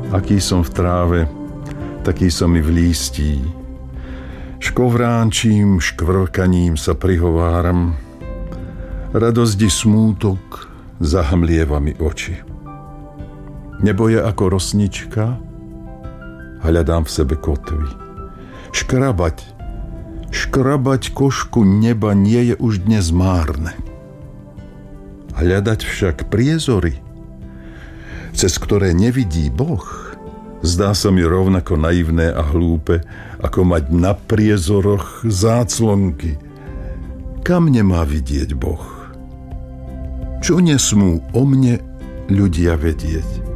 Aký som v tráve, taký som i v lístí. Škovránčím, škvrkaním sa prihováram. Radosť i smútok zahmlieva mi oči. Nebo je ako rosnička, hľadám v sebe kotvy. Škrabať košku neba nie je už dnes márne. Hľadať však priezory, cez ktoré nevidí Boh, zdá sa mi rovnako naivné a hlúpe, ako mať na priezoroch záclonky. Kam nemá vidieť Boh? Čo nesmú o mne ľudia vedieť?